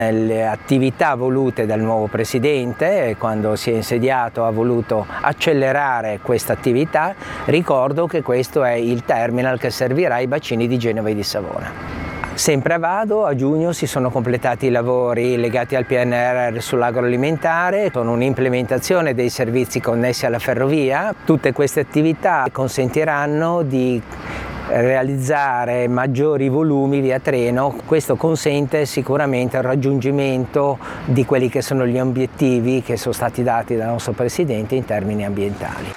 Le attività volute dal nuovo Presidente, quando si è insediato, ha voluto accelerare questa attività. Ricordo che questo è il terminal che servirà ai bacini di Genova e di Savona. Sempre a Vado, a giugno si sono completati i lavori legati al PNRR sull'agroalimentare, con un'implementazione dei servizi connessi alla ferrovia. Tutte queste attività consentiranno di realizzare maggiori volumi via treno. Questo consente sicuramente il raggiungimento di quelli che sono gli obiettivi che sono stati dati dal nostro Presidente in termini ambientali.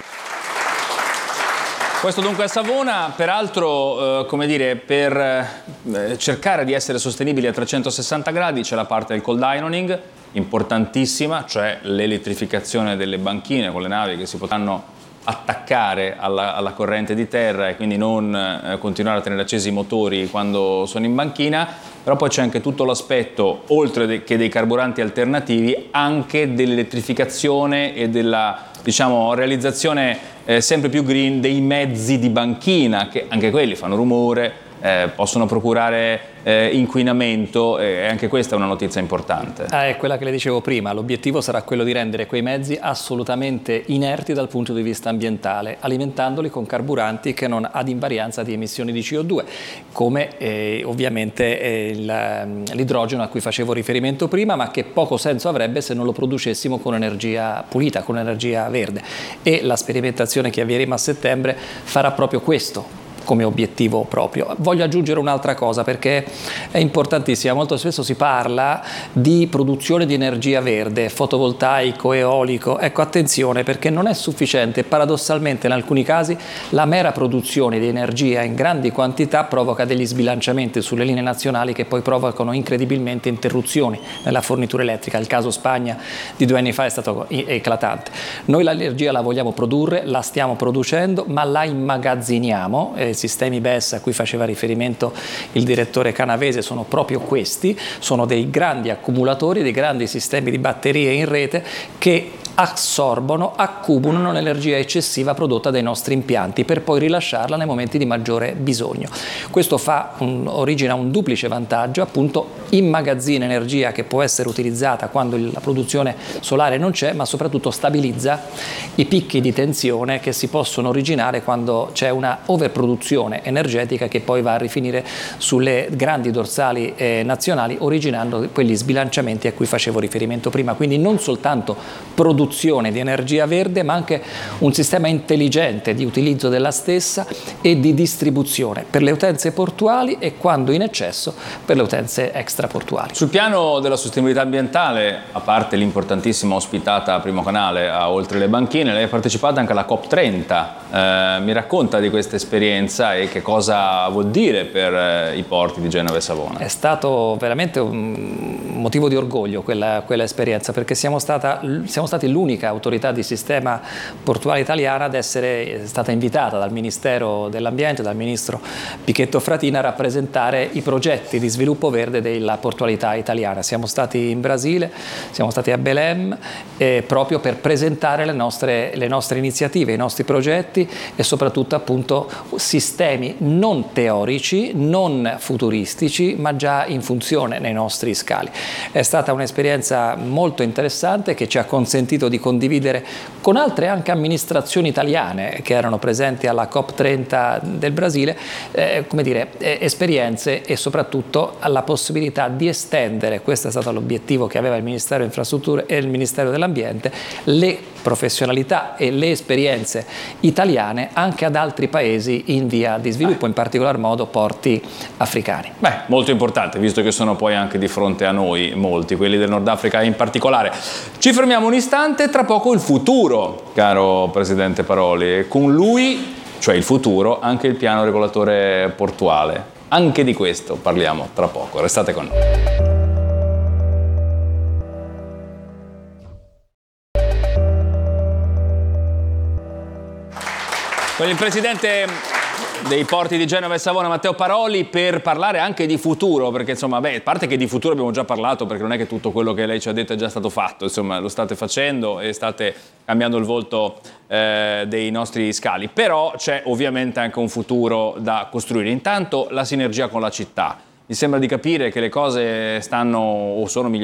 Questo dunque a Savona, peraltro, come dire, per cercare di essere sostenibili a 360 gradi c'è la parte del cold ironing, importantissima, cioè l'elettrificazione delle banchine con le navi che si potranno attaccare alla corrente di terra e quindi non continuare a tenere accesi i motori quando sono in banchina, però poi c'è anche tutto l'aspetto, oltre che dei carburanti alternativi, anche dell'elettrificazione e della, diciamo, realizzazione sempre più green dei mezzi di banchina, che anche quelli fanno rumore, possono procurare inquinamento, e anche questa è una notizia importante. È quella che le dicevo prima, l'obiettivo sarà quello di rendere quei mezzi assolutamente inerti dal punto di vista ambientale, alimentandoli con carburanti che non ad invarianza di emissioni di CO2, come ovviamente l'idrogeno a cui facevo riferimento prima, ma che poco senso avrebbe se non lo producessimo con energia pulita, con energia verde. E la sperimentazione che avvieremo a settembre farà proprio questo come obiettivo proprio. Voglio aggiungere un'altra cosa perché è importantissima, molto spesso si parla di produzione di energia verde, fotovoltaico, eolico. Ecco, attenzione, perché non è sufficiente, paradossalmente in alcuni casi la mera produzione di energia in grandi quantità provoca degli sbilanciamenti sulle linee nazionali che poi provocano incredibilmente interruzioni nella fornitura elettrica. Il caso Spagna di 2 anni fa è stato eclatante. Noi l'energia la vogliamo produrre, la stiamo producendo, ma la immagazziniamo. Sistemi BES a cui faceva riferimento il direttore Canavese sono proprio questi, sono dei grandi accumulatori, dei grandi sistemi di batterie in rete che assorbono, accumulano l'energia eccessiva prodotta dai nostri impianti per poi rilasciarla nei momenti di maggiore bisogno. Questo origina un duplice vantaggio, appunto immagazzina energia che può essere utilizzata quando la produzione solare non c'è, ma soprattutto stabilizza i picchi di tensione che si possono originare quando c'è una overproduzione energetica che poi va a rifinire sulle grandi dorsali nazionali, originando quegli sbilanciamenti a cui facevo riferimento prima. Quindi non soltanto produzione di energia verde, ma anche un sistema intelligente di utilizzo della stessa e di distribuzione per le utenze portuali e, quando in eccesso, per le utenze extraportuali. Sul piano della sostenibilità ambientale, a parte l'importantissima ospitata a Primo Canale a Oltre le Banchine, lei ha partecipato anche alla COP30. Mi racconta di questa esperienza e che cosa vuol dire per i porti di Genova e Savona? È stato veramente un motivo di orgoglio quella esperienza, perché siamo stati l'unica autorità di sistema portuale italiana ad essere stata invitata dal Ministero dell'Ambiente, dal Ministro Pichetto Fratin, a rappresentare i progetti di sviluppo verde della portualità italiana. Siamo stati in Brasile, siamo stati a Belém proprio per presentare le nostre iniziative, i nostri progetti e soprattutto appunto sistemi non teorici, non futuristici, ma già in funzione nei nostri scali. È stata un'esperienza molto interessante che ci ha consentito di condividere con altre anche amministrazioni italiane che erano presenti alla COP30 del Brasile, come dire, esperienze e soprattutto la possibilità di estendere, questo è stato l'obiettivo che aveva il Ministero delle Infrastrutture e il Ministero dell'Ambiente, le professionalità e le esperienze italiane anche ad altri paesi in via di sviluppo, in particolar modo porti africani. Beh, molto importante, visto che sono poi anche di fronte a noi molti, quelli del Nord Africa in particolare. Ci fermiamo un istante, tra poco il futuro, caro Presidente Paroli, e con lui, cioè il futuro, anche il piano regolatore portuale. Anche di questo parliamo tra poco, restate con noi. Con il Presidente dei porti di Genova e Savona, Matteo Paroli, per parlare anche di futuro, perché insomma, a parte che di futuro abbiamo già parlato, perché non è che tutto quello che lei ci ha detto è già stato fatto, insomma lo state facendo e state cambiando il volto dei nostri scali, però c'è ovviamente anche un futuro da costruire. Intanto la sinergia con la città. mi sembra di capire che le cose stanno o sono migliorate